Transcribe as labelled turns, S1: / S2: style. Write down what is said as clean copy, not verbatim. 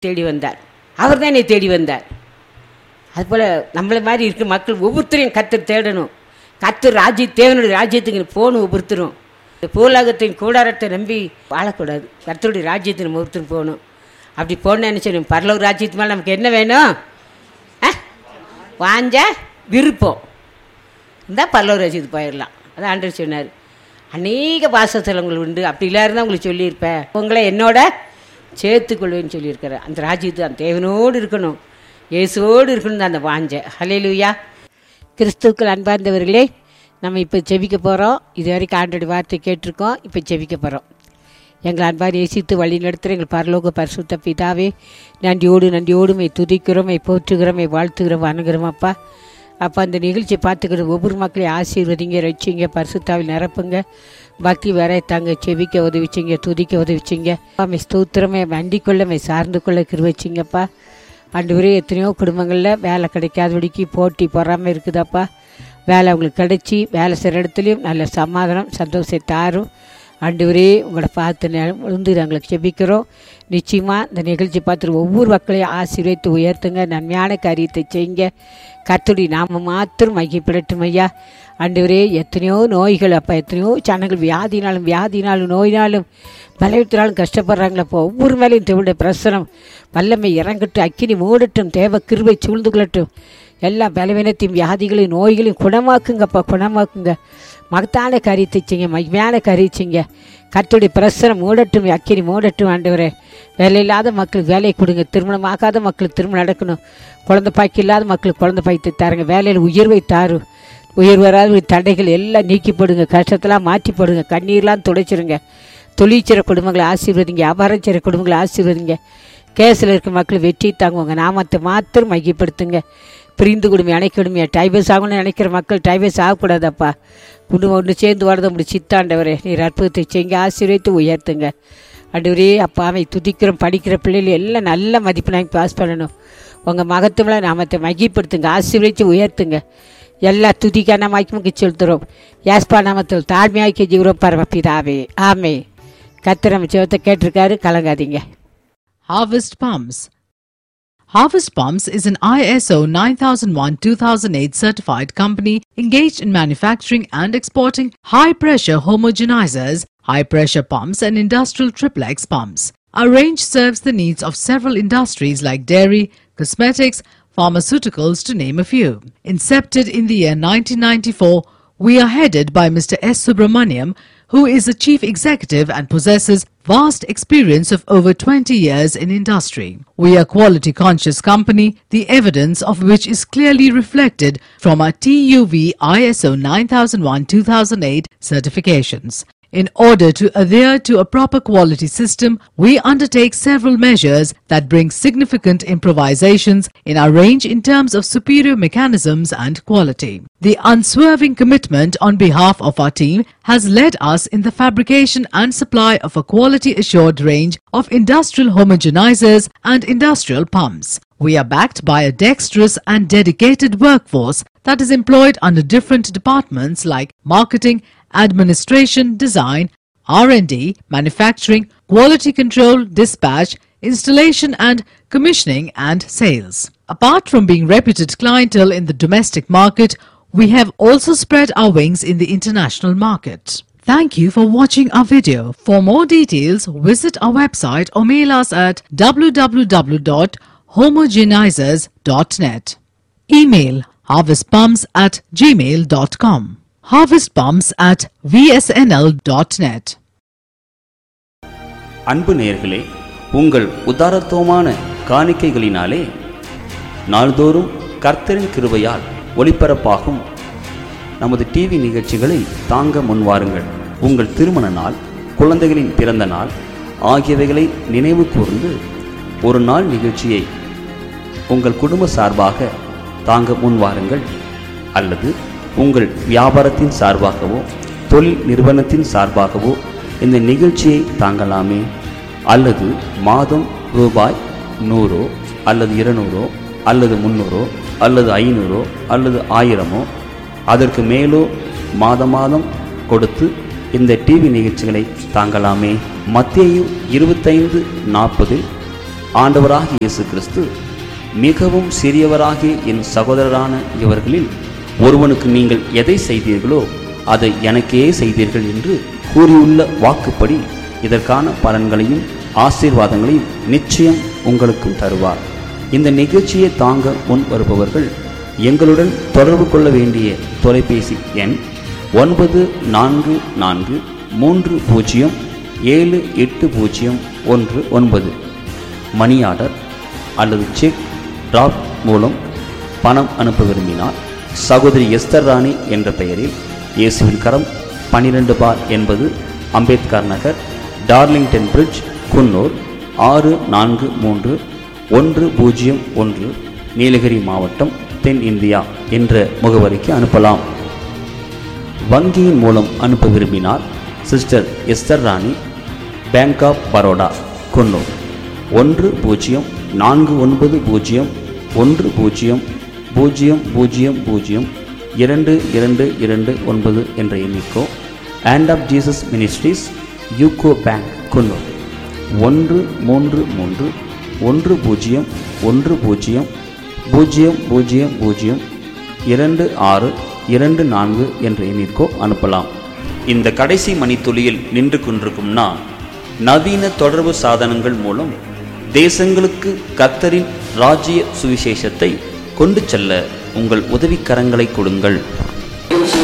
S1: தேடி வந்தார். அவர் தான் என்னை தேடி வந்தார். அதுபோல் நம்மளை மாதிரி இருக்கிற மக்கள் ஒவ்வொருத்தரையும் கர்த்தர் தேடணும். கர்த்தர் தேவனுடைய ராஜ்யத்துக்கு போகணும். ஒவ்வொருத்தரும் இந்த பூலோகத்தின் கூடாரத்தை நம்பி வாழக்கூடாது. கர்த்தருடைய ராஜ்யத்தை நம்ம ஒவ்வொருத்தரும் போகணும். அப்படி போகணும்னு நினச்சோம். பரலோக ராஜ்யத்து மேலே நமக்கு என்ன வேணும்? வாஞ்ச விருப்பம் இருந்தால் பரலோக ராஜ்யத்துக்கு போயிடலாம். அதான் ஆண்டவர் சொன்னார். அநேக வாசஸ்தலங்கள் உண்டு, அப்படி இல்லாருந்தான் உங்களுக்கு சொல்லியிருப்பேன், உங்களை என்னோட சேர்த்துக்கொள்வேன்னு சொல்லியிருக்கிறேன். அந்த ராஜ்யத்து அந்த தேவனோடு இருக்கணும், இயேசுவோடு இருக்கணும் தான் அந்த வாஞ்ச. ஹல்லேலூயா. கிறிஸ்துவுக்குள் அன்பார்ந்தவர்களே, நம்ம இப்போ செபிக்க போகிறோம். இது வரைக்கும் ஆண்டோடைய வார்த்தை கேட்டிருக்கோம். இப்போ செபிக்க போகிறோம். எங்கள் அன்பார் நேசித்து வழி நடத்துகிற எங்கள் பரலோக பரிசுத்த பிதாவே, நன்றியோடு மை துதிக்கிறோம், மை போற்றுகிறோம், மை வாழ்த்துகிறோம், வணங்குகிறோம். அப்பா அந்த நிகழ்ச்சியை பார்த்துக்கிற ஒவ்வொரு மக்களையும் ஆசீர்வதிங்க, ரட்சிங்க, பரிசுத்தாவில் நிரப்புங்க, பக்தி வர தாங்க, செபிக்க உதவிச்சிங்க, துதிக்க உதவிச்சிங்க. மை ஸ்தோத்திரமே வண்டிக்குள்ள மை சார்ந்து கொள்ள கிருவச்சிங்கப்பா. ஆண்டவரே, எத்தனையோ குடும்பங்களில் வேலை கிடைக்காதபடிக்கு போட்டி பொறாமல் இருக்குதாப்பா. வேலை அவங்களுக்கு கிடைச்சி வேலை செய்கிற இடத்துலையும் நல்ல சமாதானம் சந்தோஷத்தை தாரும். ஆண்டவரே, உங்களை பார்த்து விழுந்து எங்களுக்கு செபிக்கிறோம். நிச்சயமாக இந்த நிகழ்ச்சி பார்த்துட்டு ஒவ்வொரு மக்களையும் ஆசீர்வதித்து உயர்த்துங்க, நன்மையான காரியத்தை செய்யுங்க. கர்த்தருடைய நாம மாத்திரம் மகிமைப்படட்டும் ஐயா. ஆண்டவரே, எத்தனையோ நோய்கள் அப்பா, எத்தனையோ ஜனங்கள் வியாதினாலும் நோயினாலும் பலவீனத்தினாலும் கஷ்டப்படுறாங்களப்போ. ஒவ்வொரு மேலேயும் தேவனுடைய பிரசனம் வல்லமை இறங்கட்டும், அக்கினி மூடட்டும், தேவ கிருபை சூழ்ந்து கொள்ளட்டும். எல்லா பலவீனத்தையும் வியாதிகளையும் நோய்களையும் குணமாக்குங்கப்பா, குணமாக்குங்க. மகத்தான காரியத்தை செய்யுங்க, மகிமையான காரியம் செய்யுங்க. கர்த்தருடைய பிரசனம் மூடட்டும், அக்கினி மூடட்டும். ஆண்டவரே, வேலை இல்லாத மக்களுக்கு வேலை கொடுங்க, திருமணம் ஆகாத மக்களுக்கு திருமணம் நடக்கணும், குழந்தை பாய்க்கு இல்லாத மக்களுக்கு குழந்தை பாய்த்து தாருங்க, வேலையில் உயர்வை தாரும். உயர் வராத தடைகள் எல்லாம் நீக்கி போடுங்க, கஷ்டத்தெல்லாம் மாற்றி போடுங்க, கண்ணீர்லாம் துடைச்சிருங்க. தொழிற்சிற குடும்பங்களை ஆசீர்வதிங்க, வியாபாரம் செய்கிற குடும்பங்களை ஆசீர்வதிங்க. கேஸில் இருக்க மக்கள் வெற்றி தாங்குவாங்க, நாமத்தை மாத்திரம் மையப்படுத்துங்க. பிரிந்து குடும்பம் அணைக்கணுமே, டைவர்ஸ் ஆகணும்னு நினைக்கிற மக்கள் டைவர்ஸ் ஆகக்கூடாதப்பா. குடும்பம் ஒன்று சேர்ந்து வரது அப்படி சித்தாண்டவரே, நீர் அற்புதத்தை செய்யுங்க, ஆசீர்வதித்து உயர்த்துங்க. ஆண்டவரே, அப்பாவை துதிக்கிறோம். படிக்கிற பிள்ளைகள் எல்லாம் நல்ல மதிப்பு நாங்கள் பாஸ் பண்ணணும். உங்கள் மகத்துவங்களை நாமத்தை மகிப்படுத்துங்க, ஆசீர்வதித்து உயர்த்துங்க. எல்லா துதிக்கான மகிமைக்கு செலுத்துகிறோம். யாஸ்பா நாமத்தில் தாழ்மையாக்கி ஜீவரம் பரமபிதாவே, ஆமே. கர்த்தர் நம்ம ஜெபத்தை கேட்டிருக்காரு, கலங்காதீங்க.
S2: Harvest Palms. Harvest Palms is an ISO 9001-2008 certified company engaged in manufacturing and exporting high-pressure homogenizers, high-pressure pumps and industrial triplex pumps. Our range serves the needs of several industries like dairy, cosmetics, pharmaceuticals to name a few. Incepted in the year 1994, we are headed by Mr. S. Subramaniam, who is the chief executive and possesses vast experience of over 20 years in industry. We are a quality conscious company, the evidence of which is clearly reflected from our TUV ISO 9001-2008 certifications. In order to adhere to a proper quality system, we undertake several measures that bring significant improvisations in our range in terms of superior mechanisms and quality. The unswerving commitment on behalf of our team has led us in the fabrication and supply of a quality-assured range of industrial homogenizers and industrial pumps. We are backed by a dexterous and dedicated workforce that is employed under different departments like marketing, administration, design, R&D, manufacturing, quality control, dispatch, installation and commissioning and sales. Apart from being reputed clientele in the domestic market, we have also spread our wings in the international market. Thank you for watching our video. For more details, visit our website or mail us at www.homogenizers.net. Email harvestpumps@gmail.com. harvestpumps@vsnl.net.
S3: அன்பு நேயர்களே, உங்கள் உதாரத்துவமான காணிக்கைகளினாலே நாள்தோறும் கர்த்தரின் கிருபையால் ஒளிபரப்பாகும் நமது TV நிகழ்ச்சிகளை தாங்க முன்வாருங்கள். உங்கள் திருமண நாள், குழந்தைகளின் பிறந்த நாள் ஆகியவைகளை நினைவு கூர்ந்து ஒரு நாள் நிகழ்ச்சியை உங்கள் குடும்ப சார்பாக தாங்க முன்வாருங்கள். அல்லது உங்கள் வியாபாரத்தின் சார்பாகவோ தொழில் நிறுவனத்தின் சார்பாகவோ இந்த நிகழ்ச்சியை தாங்கலாமே. அல்லது மாதம் ரூபாய் 100 அல்லது 200 அல்லது 300 அல்லது 500 அல்லது 1000 அதற்கு மேலோ மாதம் கொடுத்து இந்த டிவி நிகழ்ச்சிகளை தாங்கலாமே. மத்தேயு 25:40 ஆண்டவராகிய இயேசு கிறிஸ்து, மிகவும் சிறியவராகிய என் சகோதரரான இவர்களில் ஒருவனுக்கு நீங்கள் எதை செய்தீர்களோ அதை எனக்கே செய்தீர்கள் என்று கூறியுள்ள வாக்குப்படி இதற்கான பலன்களையும் ஆசீர்வாதங்களையும் நிச்சயம் உங்களுக்கும் தருவார். இந்த நிகழ்ச்சியை தாங்க முன் வருபவர்கள் எங்களுடன் தொடர்பு கொள்ள வேண்டிய தொலைபேசி எண் 9440780119. மணி ஆர்டர் அல்லது செக் டிராப் மூலம் பணம் அனுப்ப விரும்பினால் சகோதரி எஸ்தர் ராணி என்ற பெயரில் இயேசுவின் கரம் 12/80 அம்பேத்கர் நகர், டார்லிங்டன் பிரிட்ஜ், குன்னூர் 643101, நீலகிரி மாவட்டம், தென் இந்தியா என்ற முகவரிக்கு அனுப்பலாம். வங்கியின் மூலம் அனுப்ப விரும்பினால் sister Esther Rani, bank of Baroda, Coonoor 1049002229 என்ற எண்ணிக்கோ, and half Jesus ministries, UCO bank, Coonoor 13310002624 என்ற எண்ணிற்கோ அனுப்பலாம். இந்த கடைசி மணித்துளியில் நின்று கொண்டிருக்கும் நான், நவீன தொடர்பு சாதனங்கள் மூலம் தேசங்களுக்கு கர்த்தரின் ராஜ்ய சுவிசேஷத்தை கொண்டு செல்ல உங்கள் உதவிக்கரங்களை கொடுங்கள்.